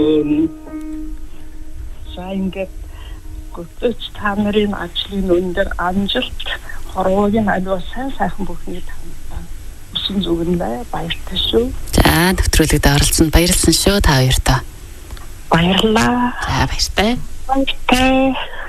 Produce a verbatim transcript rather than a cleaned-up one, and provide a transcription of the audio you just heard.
За ингээд гүцэж та нарын ажлын өндөр амжилт хорвоогийн аливаа сайн сайхан бүхнийг таньсан. Өсөн зүгэндээ баяртай шүү. За нэвтрүүлэгт оролцсонд баярлсан шүү та хоёртоо. Баярлалаа. За баяртай. Баяртай.